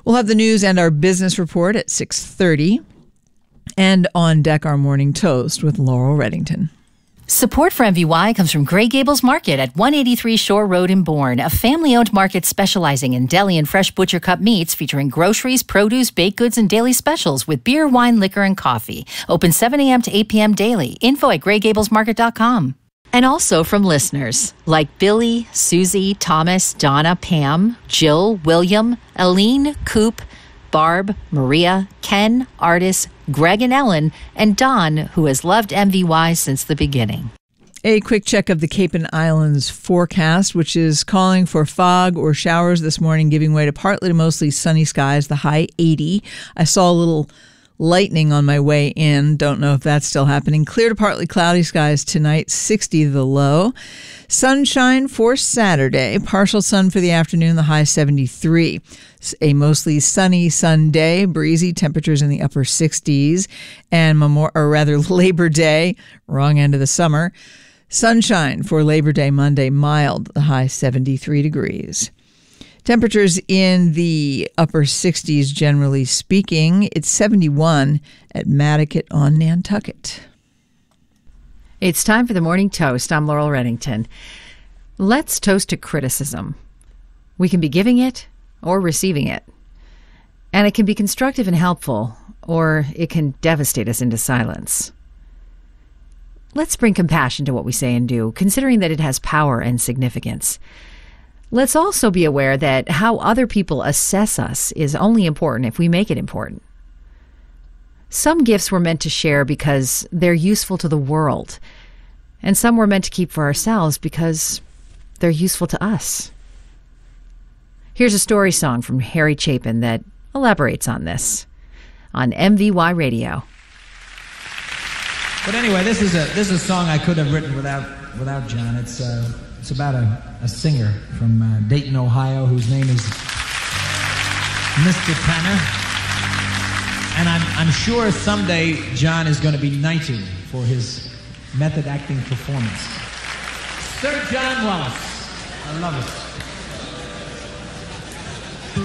We'll have the news and our business report at 6:30. And on deck, our morning toast with Laurel Reddington. Support for MVY comes from Grey Gables Market at 183 Shore Road in Bourne, a family-owned market specializing in deli and fresh butcher cut meats featuring groceries, produce, baked goods, and daily specials with beer, wine, liquor, and coffee. Open 7 a.m. to 8 p.m. daily. Info at greygablesmarket.com. And also from listeners like Billy, Susie, Thomas, Donna, Pam, Jill, William, Aline, Coop, Barb, Maria, Ken, Artis, Greg and Ellen, and Don, who has loved MVY since the beginning. A quick check of the Cape and Islands forecast, which is calling for fog or showers this morning, giving way to partly to mostly sunny skies, the high 80. I saw a little lightning on my way in. Don't know if that's still happening. Clear to partly cloudy skies tonight, 60 the low. Sunshine for Saturday. Partial sun for the afternoon, the high 73. A mostly sunny Sunday, breezy temperatures in the upper 60s. And Labor Day, wrong end of the summer. Sunshine for Labor Day Monday, mild, the high 73 degrees. Temperatures in the upper 60s, generally speaking. It's 71 at Madaket on Nantucket. It's time for the morning toast. I'm Laurel Reddington. Let's toast to criticism. We can be giving it or receiving it. And it can be constructive and helpful, or it can devastate us into silence. Let's bring compassion to what we say and do, considering that it has power and significance. Let's also be aware that how other people assess us is only important if we make it important. Some gifts were meant to share because they're useful to the world, and some were meant to keep for ourselves because they're useful to us. Here's a story song from Harry Chapin that elaborates on this on MVY Radio. But anyway, this is a song I could have written without John. It's about a singer from Dayton, Ohio, whose name is Mr. Tanner. And I'm sure someday John is going to be knighted for his method acting performance. Sir John Wallace. I love it.